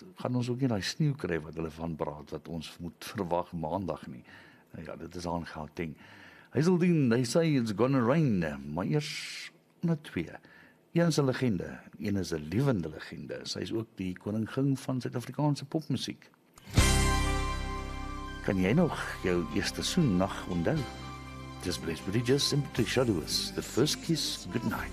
gaan ons ook nie daai sneeu kry wat hulle van praat, wat ons moet verwag maandag nie. Ja, dit is aan Gauteng. Hazelden, they say it's gonna rain, maar eers onder twee. Een is 'n legende, een is 'n lewende legende. Sy is ook die koningin van Suid-Afrikaanse popmusiek. Kan jy nog jou eerste soennag onthou? Just Blaze Bridges, Simply Shadowless, The First Kiss, Good Night.